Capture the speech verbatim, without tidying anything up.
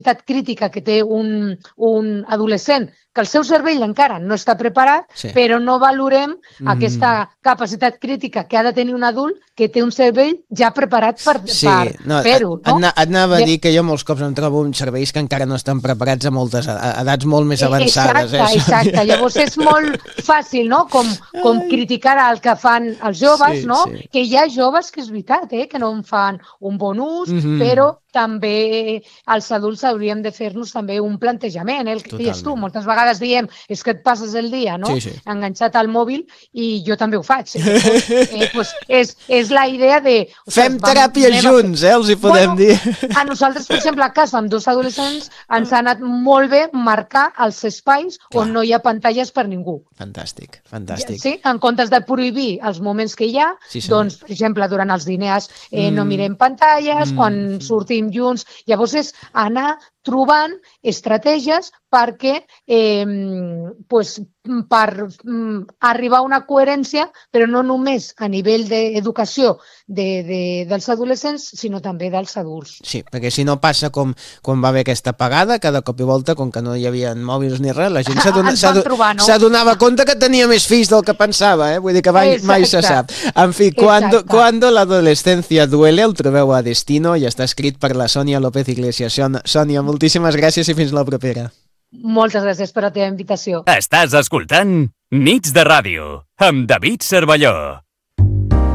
crítica que té un, un adolescent, que el seu cervell encara no està preparat, sí. però no valorem mm. aquesta capacitat crítica que ha de tenir un adult que té un cervell ja preparat per, sí, per no, fer-ho. No? Et, et anava a dir que jo molts cops em trobo uns cervells que encara no estan preparats a moltes edats molt més avançades. Exacte, eh? exacte. Llavors és molt fàcil, no?, com, com criticar el que fan els joves, sí, no? Sí. Que hi ha joves que és veritat, eh? que no en fan un bon ús, mm-hmm. però també els adults hauríem de fer-nos també un plantejament, eh? El que dius tu, moltes vegades diem, és que et passes el dia, no?, sí, sí. enganxat al mòbil, i jo també ho faig. Eh? Eh, pues és, és la idea de... O Fem sigui, teràpia vam, junts, eh? Els hi podem bueno, dir. A nosaltres, per exemple, a casa, amb dos adolescents, ens ha anat molt bé marcar els espais Clar. on no hi ha pantalles per ningú. Fantàstic, fantàstic. Sí? En comptes de prohibir els moments que hi ha, sí, sí. doncs, per exemple, durant els diners eh, mm. no mirem pantalles, mm. quan sortim junts. Llavors és anar trobant estratègies perquè eh, pues, per mm, arribar a una coherència, però no només a nivell d'educació de, de, dels adolescents, sinó també dels adults. Sí, perquè si no passa com quan va haver aquesta apagada, cada cop i volta, com que no hi havia mòbils ni res, la gent s'adonava no? compte que tenia més fills del que pensava, eh? Vull dir que mai, mai se sap. En fi, Cuando, cuando la adolescencia duele, el trobeu a Destino i està escrit per la Sònia López Iglesias. Sònia, moltíssimes gràcies i fins la propera. Moltes gràcies per la teva invitació. Estàs escoltant Nits de Ràdio amb David Cervelló.